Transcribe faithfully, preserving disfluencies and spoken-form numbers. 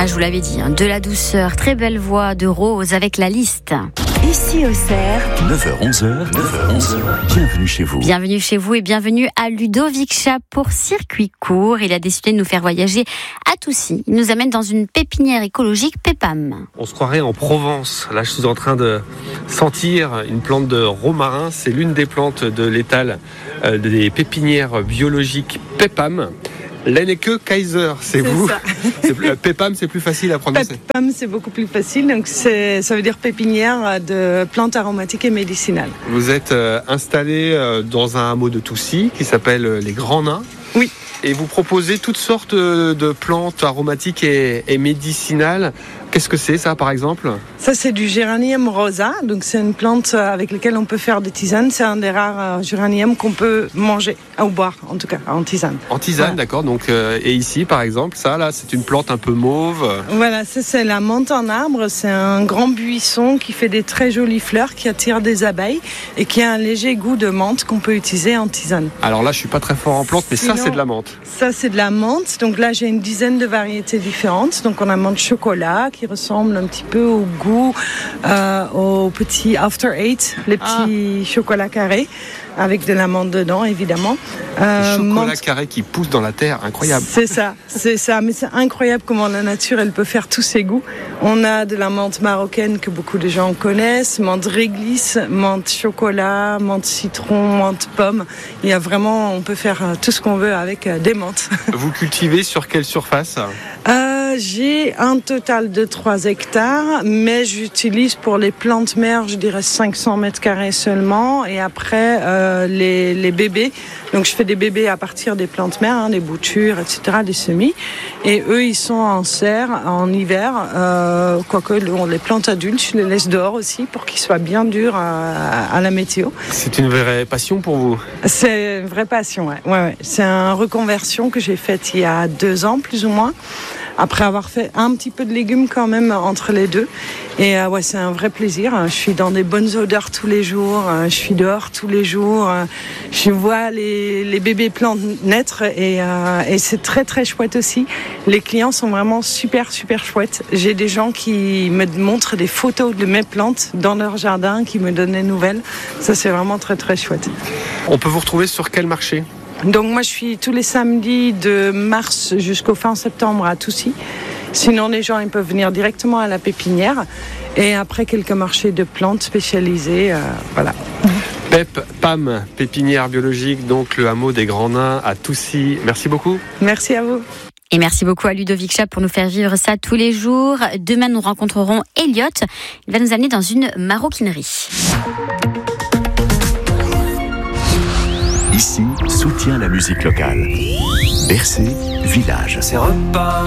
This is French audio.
Ah, je vous l'avais dit, hein, de la douceur, très belle voix de Rose avec La Liste. Ici Auxerre, neuf heures onze, neuf heures onze, bienvenue chez vous. Bienvenue chez vous et bienvenue à Ludovic Chat pour Circuit Court. Il a décidé de nous faire voyager à Toucy. Il nous amène dans une pépinière écologique Pepam. On se croirait en Provence. Là, je suis en train de sentir une plante de romarin. C'est l'une des plantes de l'étal euh, des pépinières biologiques Pepam. Lenneke Kaiser, c'est, c'est vous. Ça. C'est plus, Pepam, c'est plus facile à prononcer. Pepam, c'est beaucoup plus facile. Donc c'est, ça veut dire pépinière de plantes aromatiques et médicinales. Vous êtes euh, installé euh, dans un hameau de Toucy qui s'appelle euh, les Grands Nains. Oui. Et vous proposez toutes sortes de plantes aromatiques et, et médicinales. Qu'est-ce que c'est ça, par exemple ? Ça, c'est du géranium rosa. Donc, c'est une plante avec laquelle on peut faire des tisanes. C'est un des rares géraniums qu'on peut manger, ou boire, en tout cas, en tisane. En tisane, voilà. D'accord. Donc, euh, et ici, par exemple, ça, là, c'est une plante un peu mauve. Voilà, ça, c'est la menthe en arbre. C'est un grand buisson qui fait des très jolies fleurs, qui attire des abeilles et qui a un léger goût de menthe qu'on peut utiliser en tisane. Alors là, je suis pas très fort en plantes, mais Sinon, ça, c'est de la menthe. Ça, c'est de la menthe. Donc là, j'ai une dizaine de variétés différentes. Donc, on a menthe chocolat qui ressemble un petit peu au goût euh, aux petits After Eight, les petits ah. chocolats carrés avec de la menthe dedans, évidemment. Euh, chocolat menthe... carré qui pousse dans la terre, incroyable. C'est ça, c'est ça. Mais c'est incroyable comment la nature, elle peut faire tous ses goûts. On a de la menthe marocaine que beaucoup de gens connaissent, menthe réglisse, menthe chocolat, menthe citron, menthe pomme. Il y a vraiment, on peut faire tout ce qu'on veut avec des menthes. Vous cultivez sur quelle surface ? Euh, j'ai un total de trois hectares, mais j'utilise pour les plantes mères, je dirais cinq cents mètres carrés seulement. Et après, euh, les, les bébés. Donc, je fais des bébés à partir des plantes mères, hein, des boutures, et cetera, des semis. Et eux, ils sont en serre en hiver. Euh, quoique, les plantes adultes, je les laisse dehors aussi pour qu'ils soient bien durs à, à la météo. C'est une vraie passion pour vous ? C'est une vraie passion, ouais. Ouais, ouais. C'est une reconversion que j'ai faite il y a deux ans, plus ou moins. Après avoir fait un petit peu de légumes quand même entre les deux. Et euh, ouais, c'est un vrai plaisir. Je suis dans des bonnes odeurs tous les jours. Je suis dehors tous les jours. Je vois les, les bébés plantes naître et, euh, et c'est très très chouette aussi. Les clients sont vraiment super super chouettes. J'ai des gens qui me montrent des photos de mes plantes dans leur jardin, qui me donnent des nouvelles. Ça, c'est vraiment très très chouette. On peut vous retrouver sur quel marché ? Donc moi je suis tous les samedis de mars jusqu'au fin septembre à Toucy. Sinon les gens ils peuvent venir directement à la pépinière et après quelques marchés de plantes spécialisées, euh, voilà. Pep, Pam, pépinière biologique, donc le hameau des Grands Nains à Toucy. Merci beaucoup. Merci à vous. Et merci beaucoup à Ludovic Chat pour nous faire vivre ça tous les jours. Demain nous rencontrerons Elliot. Il va nous amener dans une maroquinerie. Ici, soutient la musique locale. Bercé, village. C'est repas.